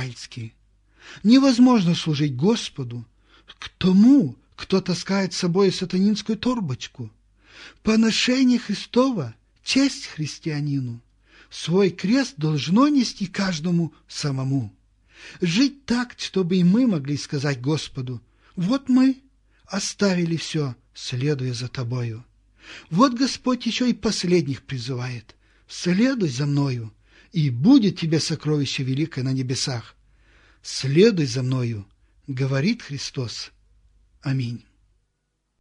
израильский. Невозможно служить Господу к тому, кто таскает с собой сатанинскую торбочку. Поношение Христова – честь христианину. Свой крест должно нести каждому самому. Жить так, чтобы и мы могли сказать Господу: вот мы оставили все, следуя за Тобою. Вот Господь еще и последних призывает: следуй за Мною, и будет тебе сокровище великое на небесах. Следуй за Мною, говорит Христос. Аминь.